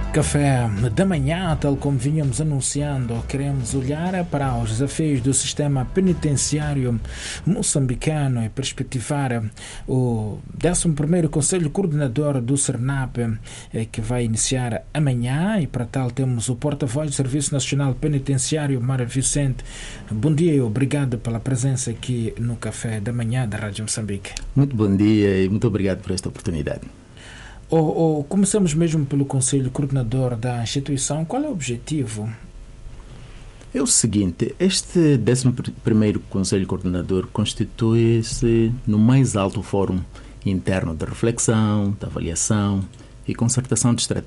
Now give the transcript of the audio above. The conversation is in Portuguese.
Café da manhã, tal como vínhamos anunciando, queremos olhar para os desafios do sistema penitenciário moçambicano e perspectivar o 11º Conselho Coordenador do SERNAP, que vai iniciar amanhã, e para tal temos o porta-voz do Serviço Nacional Penitenciário, Mário Vicente. Bom dia e obrigado pela presença aqui no Café da Manhã da Rádio Moçambique. Muito bom dia e muito obrigado por esta oportunidade. Começamos mesmo pelo Conselho Coordenador da instituição. Qual é o objetivo? É o seguinte, este 11º Conselho Coordenador constitui-se no mais alto fórum interno de reflexão, de avaliação e concertação de estratégias